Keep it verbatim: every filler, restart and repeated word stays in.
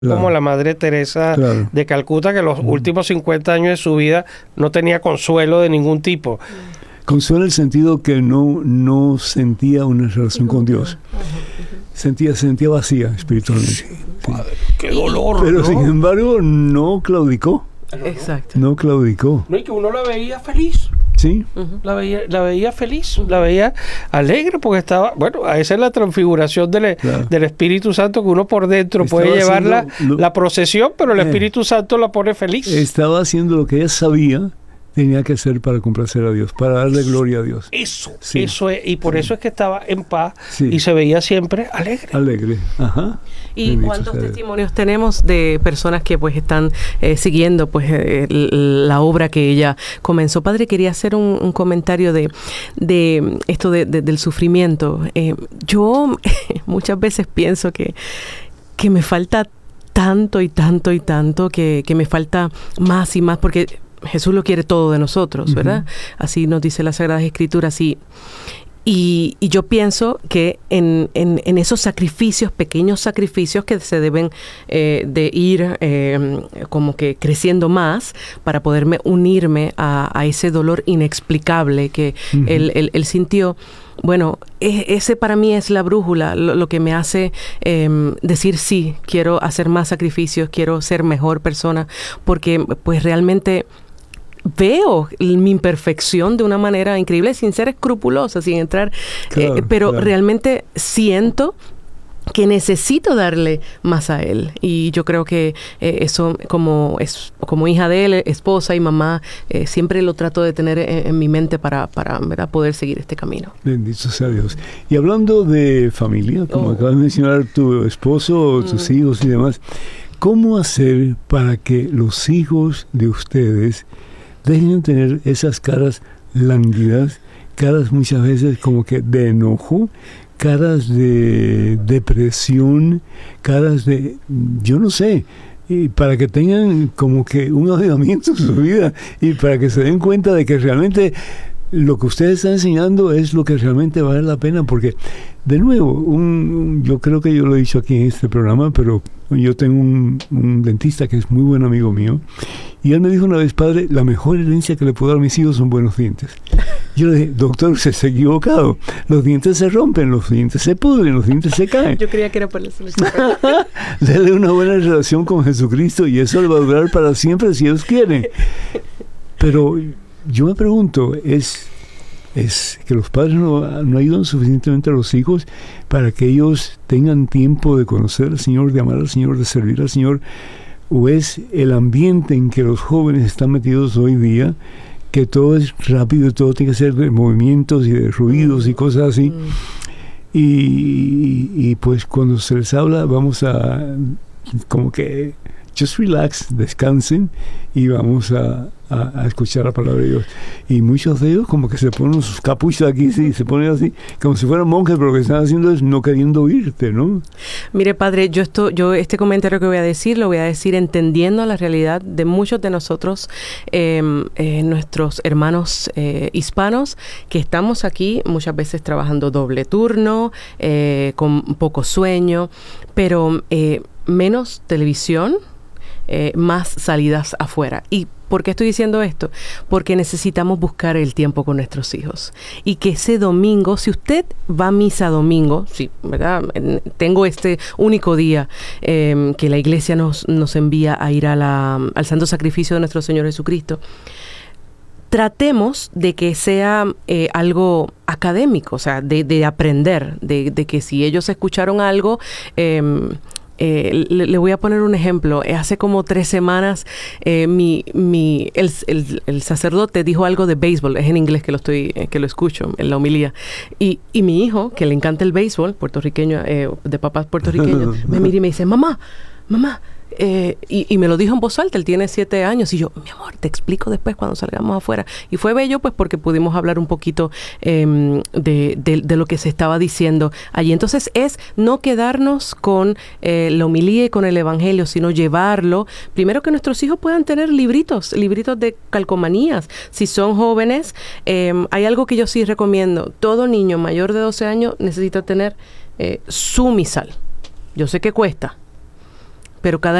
Claro. Como la Madre Teresa Claro. de Calcuta, que los Mm. últimos cincuenta años de su vida no tenía consuelo de ningún tipo. Consuelo en el sentido que no, no sentía una relación con Dios. Sentía, sentía vacía espiritualmente. Sí. Padre, qué dolor, Pero ¿no? sin embargo no claudicó. Exacto. No claudicó. No, y que uno la veía feliz. ¿Sí? Ujú. La veía, la veía feliz, la veía alegre porque estaba, bueno, esa es la transfiguración del, Claro. del Espíritu Santo, que uno por dentro Estaba puede llevar la, haciendo lo- la procesión, pero el Eh. Espíritu Santo la pone feliz. Estaba haciendo lo que ella sabía tenía que hacer para complacer a Dios, para darle gloria a Dios. Eso, Sí. eso es, y por eso es que estaba en paz Sí. y se veía siempre alegre. Alegre. Ajá. ¿Y Bendito cuántos sea Dios. testimonios tenemos de personas que pues están eh, siguiendo pues eh, l- la obra que ella comenzó? Padre, quería hacer un, un comentario de, de esto de, de- del sufrimiento. Eh, yo muchas veces pienso que, que me falta tanto y tanto y tanto, que, que me falta más y más, porque Jesús lo quiere todo de nosotros, ¿verdad? Ujú. Así nos dice las Sagradas Escrituras. Y, y, y yo pienso que en, en, en esos sacrificios, pequeños sacrificios que se deben eh, de ir eh, como que creciendo más para poderme unirme a, a ese dolor inexplicable que Ujú. él, él- él sintió. Bueno, e- ese para mí es la brújula, lo, lo que me hace eh, decir sí, quiero hacer más sacrificios, quiero ser mejor persona, porque pues realmente veo mi imperfección de una manera increíble, sin ser escrupulosa, sin entrar, Claro, eh, pero claro. realmente siento que necesito darle más a él, y yo creo que eh, eso como es como hija de él, esposa y mamá, eh, siempre lo trato de tener en, en mi mente para, para ¿verdad? Poder seguir este camino. Bendito sea Dios. Y hablando de familia, como Oh. acabas de mencionar tu esposo, tus Mm. hijos y demás, ¿cómo hacer para que los hijos de ustedes dejen de tener esas caras lánguidas, caras muchas veces como que de enojo, caras de depresión, caras de, yo no sé, y para que tengan como que un avivamiento en su vida y para que se den cuenta de que realmente lo que ustedes están enseñando es lo que realmente vale la pena, porque de nuevo, un, un- yo creo que yo lo he dicho aquí en este programa, pero yo tengo un, un dentista que es muy buen amigo mío, y él me dijo una vez: padre, la mejor herencia que le puedo dar a mis hijos son buenos dientes. Yo le dije: doctor, usted se ha equivocado, los dientes se rompen, los dientes se pudren, los dientes se caen. Yo creía que era por la solución. Dele una buena relación con Jesucristo y eso le va a durar para siempre si Dios quiere. Pero yo me pregunto, ¿es, es que los padres no, no ayudan suficientemente a los hijos para que ellos tengan tiempo de conocer al Señor, de amar al Señor, de servir al Señor? ¿O es el ambiente en que los jóvenes están metidos hoy día, que todo es rápido, todo tiene que ser de movimientos y de ruidos y cosas así? Mm. Y, y, y, pues cuando se les habla, vamos a como que just relax, descansen y vamos a, a, a escuchar la palabra de Dios. Y muchos de ellos como que se ponen sus capuchas aquí, sí, se ponen así, como si fueran monjes, pero lo que están haciendo es no queriendo oírte, ¿no? Mire, padre, yo esto, yo este comentario que voy a decir, lo voy a decir entendiendo la realidad de muchos de nosotros, eh, eh, nuestros hermanos eh, hispanos, que estamos aquí muchas veces trabajando doble turno, eh, con poco sueño, pero eh, menos televisión, eh, más salidas afuera. ¿Y por qué estoy diciendo esto? Porque necesitamos buscar el tiempo con nuestros hijos. Y que ese domingo, si usted va a misa domingo, sí, ¿verdad? Tengo este único día eh, que la iglesia nos, nos envía a ir a la, al santo sacrificio de nuestro Señor Jesucristo. Tratemos de que sea eh, algo académico, o sea, de, de aprender, de, de que si ellos escucharon algo... Eh, Eh, le, le voy a poner un ejemplo. Eh, hace como tres semanas eh, mi, mi, el, el, el sacerdote dijo algo de béisbol. Es en inglés que lo estoy, eh, que lo escucho en la homilía. Y, y mi hijo, que le encanta el béisbol, puertorriqueño, eh, de papás puertorriqueños, me mira y me dice: mamá, mamá. Eh, y, y me lo dijo en voz alta. Él tiene siete años y yo: mi amor, te explico después cuando salgamos afuera. Y fue bello pues porque pudimos hablar un poquito eh, de, de, de lo que se estaba diciendo allí. Entonces es no quedarnos con eh, la homilía y con el evangelio, sino llevarlo. Primero, que nuestros hijos puedan tener libritos, libritos de calcomanías. Si son jóvenes, eh, hay algo que yo sí recomiendo. Todo niño mayor de doce años necesita tener eh, su misal. Yo sé que cuesta, pero cada